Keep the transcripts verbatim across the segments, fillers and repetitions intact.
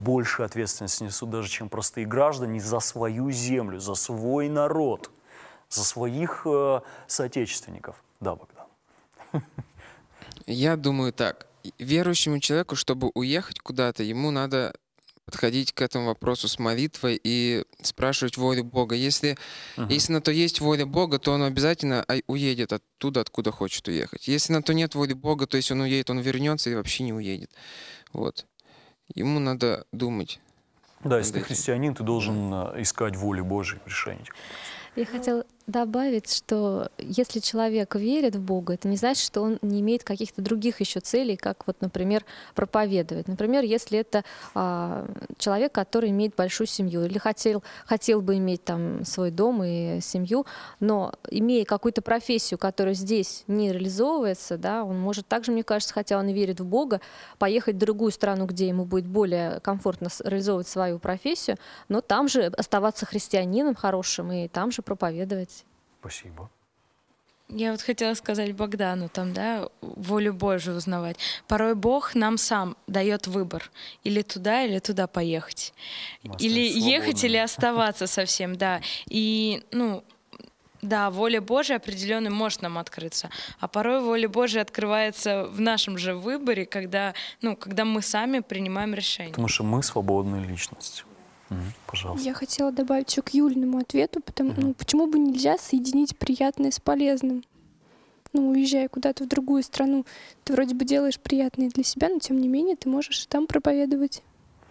больше ответственности несут даже, чем простые граждане, за свою землю, за свой народ, за своих э, соотечественников. Да, Богдан. Я думаю так. Верующему человеку, чтобы уехать куда-то, ему надо подходить к этому вопросу с молитвой и спрашивать волю Бога. Если, Мгм. если на то есть воля Бога, то он обязательно а, уедет оттуда, откуда хочет уехать. Если на то нет воли Бога, то есть он уедет, он вернется и вообще не уедет. Вот. Ему надо думать Да, над если ты этим. христианин, ты Да. должен э, искать волю Божьей в решении этих вопросов. Я хотела добавить, что если человек верит в Бога, это не значит, что он не имеет каких-то других еще целей, как вот, например, проповедовать. Например, если это а, человек, который имеет большую семью или хотел, хотел бы иметь там свой дом и семью, но имея какую-то профессию, которая здесь не реализовывается, да, он может также, мне кажется, хотя он и верит в Бога, поехать в другую страну, где ему будет более комфортно с- реализовывать свою профессию, но там же оставаться христианином хорошим и там же проповедовать. Спасибо. Я вот хотела сказать Богдану, там, да, волю Божию узнавать. Порой Бог нам сам дает выбор. Или туда, или туда поехать. Мы Или остаемся ехать, или свободными. оставаться совсем, да. И, ну, да, воля Божия определенно может нам открыться. А порой воля Божия открывается в нашем же выборе, когда, ну, когда мы сами принимаем решение. Потому что мы свободные личности. Мгм. Пожалуйста. Я хотела добавить еще к Юлиному ответу, потому, Мгм. ну, почему бы нельзя соединить приятное с полезным? Ну, уезжая куда-то в другую страну, ты вроде бы делаешь приятное для себя, но тем не менее ты можешь там проповедовать.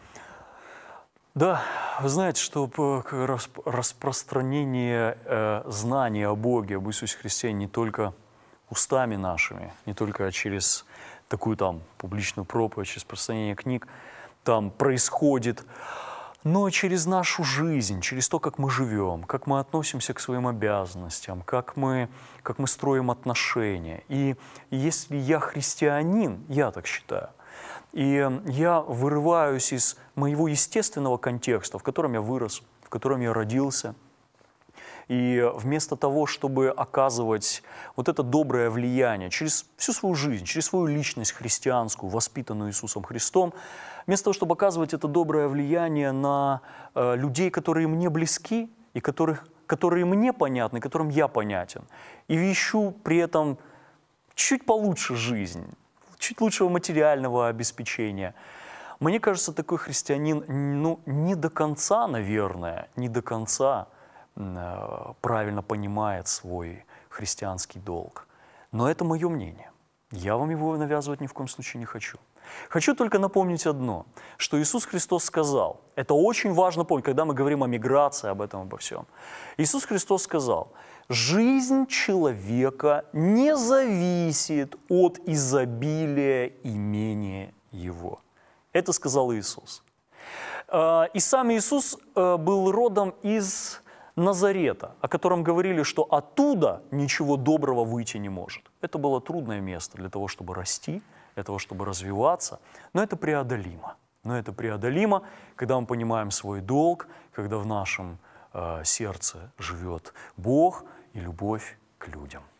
Да, вы знаете, что по- к- расп- распространение э, знания о Боге, об Иисусе Христе не только устами нашими, не только через такую там публичную проповедь, через распространение книг, там происходит, но и через нашу жизнь, через то, как мы живем, как мы относимся к своим обязанностям, как мы, как мы строим отношения. И если я христианин, я так считаю, и я вырываюсь из моего естественного контекста, в котором я вырос, в котором я родился, и вместо того, чтобы оказывать вот это доброе влияние через всю свою жизнь, через свою личность христианскую, воспитанную Иисусом Христом, вместо того, чтобы оказывать это доброе влияние на э, людей, которые мне близки и которых, которые мне понятны, которым я понятен, и ищу при этом чуть получше жизнь, чуть лучшего материального обеспечения. Мне кажется, такой христианин, ну, не до конца, наверное, не до конца э, правильно понимает свой христианский долг. Но это мое мнение. Я вам его навязывать ни в коем случае не хочу. Хочу только напомнить одно, что Иисус Христос сказал, это очень важно помнить, когда мы говорим о миграции, об этом, обо всем. Иисус Христос сказал, жизнь человека не зависит от изобилия имения его. Это сказал Иисус. Э, И сам Иисус э, был родом из Назарета, о котором говорили, что оттуда ничего доброго выйти не может. Это было трудное место для того, чтобы расти, для того, чтобы развиваться, но это преодолимо. Но это преодолимо, когда мы понимаем свой долг, когда в нашем э, сердце живет Бог и любовь к людям.